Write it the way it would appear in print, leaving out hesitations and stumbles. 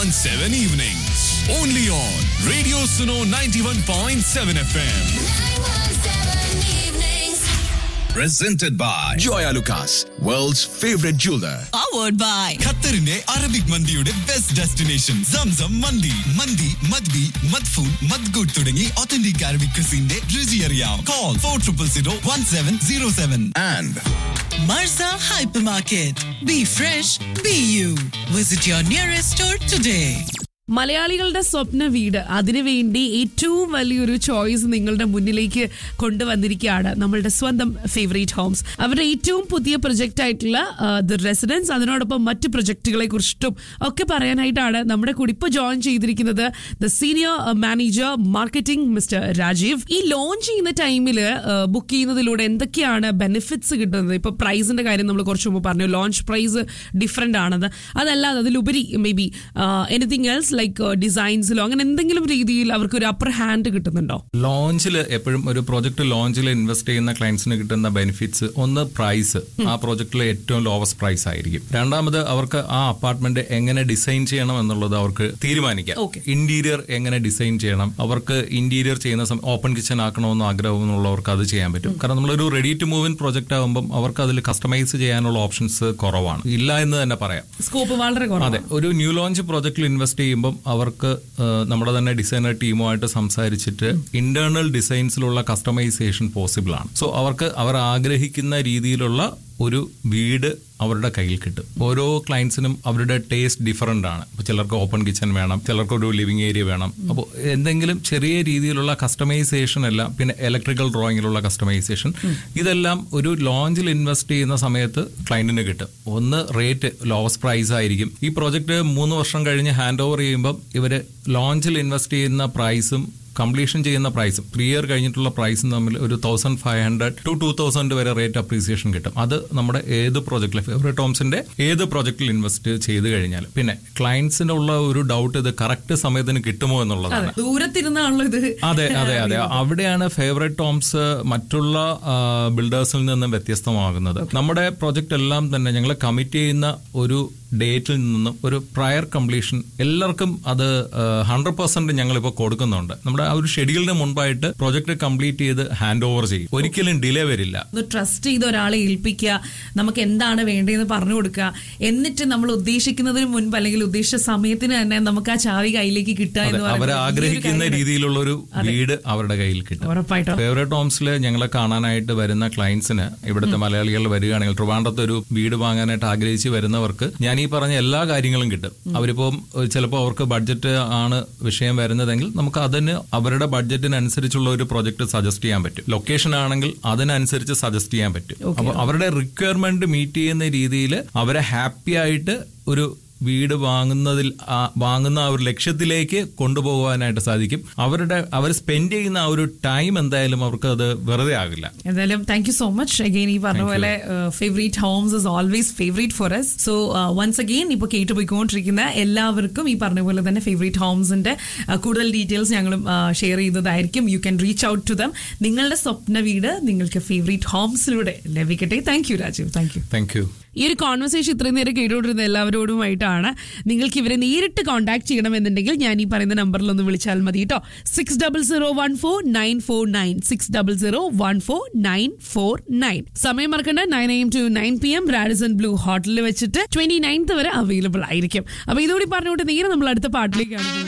91.7 evenings. Only on Radio Suno 91.7 FM. Presented by Joya Lucas, world's favorite jeweler. Powered by ഖത്തറിന്റെ Arabic മന്തിയുടെ best destination Zamzam മന്തി. മന്തി മദ്ബി മദ്ഫൂൻ മദ്ഗൂട്ട് തുടങ്ങി authentic Arabic ക്രിസിന്റെ രുചി അറിയാം. Call 40001707. And Marza Hypermarket. Be fresh, be you. Visit your nearest store today. മലയാളികളുടെ സ്വപ്ന വീട്, അതിനുവേണ്ടി ഏറ്റവും വലിയൊരു ചോയ്സ് നിങ്ങളുടെ മുന്നിലേക്ക് കൊണ്ടുവന്നിരിക്കുകയാണ് നമ്മളുടെ സ്വന്തം ഫേവറേറ്റ് ഹോംസ്. അവരുടെ ഏറ്റവും പുതിയ പ്രൊജക്റ്റ് ആയിട്ടുള്ള ദ റെസിഡൻസ്, അതിനോടൊപ്പം മറ്റ് പ്രൊജക്ടുകളെ കുറിച്ചിട്ടും ഒക്കെ പറയാനായിട്ടാണ് നമ്മുടെ കൂടെ ഇപ്പോൾ ജോയിൻ ചെയ്തിരിക്കുന്നത് the senior manager marketing mister Rajeev. ഈ ലോഞ്ച് ചെയ്യുന്ന ടൈമിൽ ബുക്ക് ചെയ്യുന്നതിലൂടെ എന്തൊക്കെയാണ് ബെനിഫിറ്റ്സ് കിട്ടുന്നത്? ഇപ്പോൾ പ്രൈസിന്റെ കാര്യം നമ്മൾ കുറച്ച് മുമ്പ് പറഞ്ഞു, ലോഞ്ച് പ്രൈസ് ഡിഫറെന്റ് ആണെന്ന്. അതല്ലാതെ അതിലുപരി may be anything else like ഡിസൈൻസിലോ അങ്ങനെ എന്തെങ്കിലും രീതിയിൽ അവർക്ക് ഒരു അപ്പർ ഹാൻഡ് കിട്ടുന്നുണ്ടോ? ലോഞ്ചിൽ എപ്പോഴും ഒരു പ്രോജക്ട് ലോഞ്ചിൽ ഇൻവെസ്റ്റ് ചെയ്യുന്ന ക്ലയൻസിന് കിട്ടുന്ന ബെനിഫിറ്റ്സ്, ഒന്ന് പ്രൈസ്, ആ പ്രോജക്റ്റിലെ ഏറ്റവും ലോവസ്റ്റ് പ്രൈസ് ആയിരിക്കും. രണ്ടാമത് അവർക്ക് ആ അപ്പാർട്ട്മെന്റ് എങ്ങനെ ഡിസൈൻ ചെയ്യണം എന്നുള്ളത് അവർക്ക് തീരുമാനിക്കാം. ഇന്റീരിയർ എങ്ങനെ ഡിസൈൻ ചെയ്യണം, അവർക്ക് ഇന്റീരിയർ ചെയ്യുന്ന സമയം ഓപ്പൺ കിച്ചൺ ആക്കണമെന്ന് ആഗ്രഹമുള്ളവർക്ക് അത് ചെയ്യാൻ പറ്റും. കാരണം നമ്മളൊരു ready to move in project ആകുമ്പോൾ അവർക്ക് അതിൽ കസ്റ്റമൈസ് ചെയ്യാനുള്ള ഓപ്ഷൻസ് കുറവാണ്, ഇല്ല എന്ന് തന്നെ പറയാം. സ്കോപ്പ് വളരെ കുറവാണ്. അതെ, ഒരു ന്യൂ ലോഞ്ച് പ്രോജക്റ്റിൽ ഇൻവെസ്റ്റ് ചെയ്യുമ്പോൾ അവർക്ക് നമ്മുടെ തന്നെ ഡിസൈനർ ടീമുമായിട്ട് സംസാരിച്ചിട്ട് ഇന്റേണൽ ഡിസൈൻസിലുള്ള കസ്റ്റമൈസേഷൻ പോസിബിൾ ആണ്. സോ അവർക്ക് അവർ ആഗ്രഹിക്കുന്ന രീതിയിലുള്ള ഒരു വീട് അവരുടെ കയ്യിൽ കിട്ടും. ഓരോ ക്ലയൻസിനും അവരുടെ ടേസ്റ്റ് ഡിഫറൻ്റ് ആണ്. ഇപ്പോൾ ചിലർക്ക് ഓപ്പൺ കിച്ചൺ വേണം, ചിലർക്ക് ഒരു ലിവിംഗ് ഏരിയ വേണം. അപ്പോൾ എന്തെങ്കിലും ചെറിയ രീതിയിലുള്ള കസ്റ്റമൈസേഷൻ എല്ലാം, പിന്നെ ഇലക്ട്രിക്കൽ ഡ്രോയിങ്ങിലുള്ള കസ്റ്റമൈസേഷൻ, ഇതെല്ലാം ഒരു ലോഞ്ചിൽ ഇൻവെസ്റ്റ് ചെയ്യുന്ന സമയത്ത് ക്ലയന്റിന് കിട്ടും. ഒന്ന് റേറ്റ് ലോവസ്റ്റ് പ്രൈസ് ആയിരിക്കും. ഈ പ്രോജക്റ്റ് 3 വർഷം കഴിഞ്ഞ് ഹാൻഡ് ഓവർ ചെയ്യുമ്പം ഇവർ ലോഞ്ചിൽ ഇൻവെസ്റ്റ് ചെയ്യുന്ന പ്രൈസും കംപ്ലീഷൻ ചെയ്യുന്ന പ്രൈസും 3 ഇയർ കഴിഞ്ഞിട്ടുള്ള പ്രൈസും തമ്മിൽ ഒരു 1500 to 2000 വരെ റേറ്റ് അപ്രീസിയേഷൻ കിട്ടും. അത് നമ്മുടെ ഏത് പ്രോജക്റ്റിലെ ഫേവറേറ്റ് ഹോംസിന്റെ ഏത് പ്രോജക്റ്റിൽ ഇൻവെസ്റ്റ് ചെയ്ത് കഴിഞ്ഞാൽ. പിന്നെ ക്ലയൻസിനുള്ള ഒരു ഡൗട്ട്, ഇത് കറക്റ്റ് സമയത്തിന് കിട്ടുമോ എന്നുള്ളതാണ്. ദൂരത്തിരുന്നാണല്ലോ ഇത്. അതെ അതെ അതെ, അവിടെയാണ് ഫേവറേറ്റ് ഹോംസ് മറ്റുള്ള ബിൽഡേഴ്സിൽ നിന്നും വ്യത്യസ്തമാകുന്നത്. നമ്മുടെ പ്രോജക്റ്റ് എല്ലാം തന്നെ ഞങ്ങൾ കമ്മിറ്റ് ചെയ്യുന്ന ഒരു ഡേറ്റിൽ നിന്നും ഒരു പ്രയർ കംപ്ലീഷൻ എല്ലാവർക്കും അത് 100% ഞങ്ങളിപ്പോൾ കൊടുക്കുന്നുണ്ട്. നമ്മുടെ ആ ഒരു ഷെഡ്യൂളിന് മുൻപായിട്ട് പ്രോജക്ട് കംപ്ലീറ്റ് ചെയ്ത് ഹാൻഡ് ഓവർ ചെയ്യും. ഒരിക്കലും ഡിലേ വരില്ല. ട്രസ്റ്റ് ചെയ്ത് ഒരാളെ ഏൽപ്പിക്കുക, നമുക്ക് എന്താണ് വേണ്ടതെന്ന് പറഞ്ഞു കൊടുക്കുക, എന്നിട്ട് നമ്മൾ ഉദ്ദേശിക്കുന്നതിന് മുൻപ് അല്ലെങ്കിൽ ഉദ്ദേശിച്ച സമയത്തിന് തന്നെ നമുക്ക് ആ ചാവി കയ്യിലേക്ക് കിട്ടുക എന്ന് പറയുന്നത് അവർ ആഗ്രഹിക്കുന്ന രീതിയിലുള്ള ഒരു വീട് അവരുടെ കയ്യിൽ കിട്ടും. ഉറപ്പായിട്ടും ഫേവറേറ്റ് ഹോംസിൽ ഞങ്ങളെ കാണാനായിട്ട് വരുന്ന ക്ലയൻസിന്, ഇവിടുത്തെ മലയാളികൾ വരികയാണെങ്കിൽ ട്രിവാൻഡ്രത്ത് ഒരു വീട് വാങ്ങാനായിട്ട് ആഗ്രഹിച്ച് വരുന്നവർക്ക് ഞാൻ ഈ പറഞ്ഞ എല്ലാ കാര്യങ്ങളും കിട്ടും. അവരിപ്പോ ചിലപ്പോൾ അവർക്ക് ബഡ്ജറ്റ് ആണ് വിഷയം വരുന്നതെങ്കിൽ നമുക്ക് അതിന് അവരുടെ ബഡ്ജറ്റിനനുസരിച്ചുള്ള ഒരു പ്രോജക്റ്റ് സജസ്റ്റ് ചെയ്യാൻ പറ്റും. ലൊക്കേഷൻ ആണെങ്കിൽ അതിനനുസരിച്ച് സജസ്റ്റ് ചെയ്യാൻ പറ്റും. അപ്പൊ അവരുടെ റിക്വയർമെന്റ് മീറ്റ് ചെയ്യുന്ന രീതിയിൽ അവരെ ഹാപ്പി ആയിട്ട് ഒരു വീട് വാങ്ങുന്ന ആ ഒരു ലക്ഷ്യത്തിലേക്ക് കൊണ്ടുപോകാനായിട്ട് സാധിക്കും. അവർ സ്പെൻഡ് ചെയ്യുന്ന ആ ഒരു ടൈം എന്തായാലും അവർക്ക് അത് വെറുതെ ആകില്ല. എന്തായാലും thank you so much again. ഈ പറഞ്ഞ പോലെ favourite Holmes is always favourite four us. So once again ഇപ്പോൾ കേട്ടുപോയിക്കൊണ്ടിരിക്കുന്ന എല്ലാവർക്കും ഈ പറഞ്ഞ പോലെ തന്നെ ഫേവറേറ്റ് ഹോംസിന്റെ കൂടുതൽ ഡീറ്റെയിൽസ് ഞങ്ങളും share ചെയ്തതായിരിക്കും. You can reach out to them. നിങ്ങളുടെ സ്വപ്ന വീട് നിങ്ങൾക്ക് ഫേവറേറ്റ് ഹോംസിലൂടെ ലഭിക്കട്ടെ. Thank you Rajeev. Thank you. ഈ ഒരു കോൺവെർസേഷൻ ഇത്രയും നേരം കേട്ടുകൊണ്ടിരുന്ന എല്ലാവരോടുമായിട്ടാണ്. നിങ്ങൾക്ക് ഇവരെ നേരിട്ട് കോൺടാക്ട് ചെയ്യണമെന്നുണ്ടെങ്കിൽ ഞാൻ ഈ പറയുന്ന നമ്പറിൽ ഒന്ന് വിളിച്ചാൽ മതി കേട്ടോ. 60014949 60014949. സമയം മറക്കണ്ട, 9 AM to 9 PM Radisson Blu ഹോട്ടലിൽ വെച്ചിട്ട് 29th വരെ അവൈലബിൾ ആയിരിക്കും. അപ്പൊ ഇതോടെ പറഞ്ഞുകൊണ്ട് നേരെ നമ്മൾ അടുത്ത പാട്ടിലേക്കാണ്.